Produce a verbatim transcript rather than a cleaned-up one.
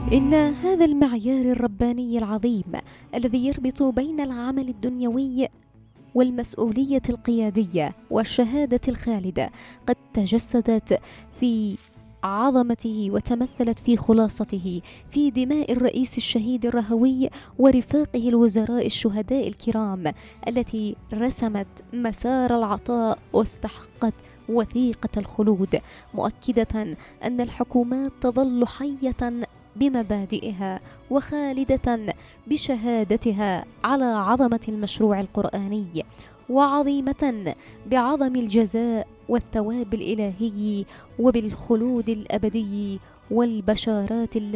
إن هذا المعيار الرباني العظيم الذي يربط بين العمل الدنيوي والمسؤولية القيادية والشهادة الخالدة قد تجسدت في عظمته وتمثلت في خلاصته في دماء الرئيس الشهيد الرهوي ورفاقه الوزراء الشهداء الكرام التي رسمت مسار العطاء واستحقت وثيقة الخلود، مؤكدة أن الحكومات تظل حية بمبادئها وخالدة بشهادتها على عظمة المشروع القرآني، وعظيمة بعظم الجزاء والثواب الإلهي وبالخلود الأبدي والبشارات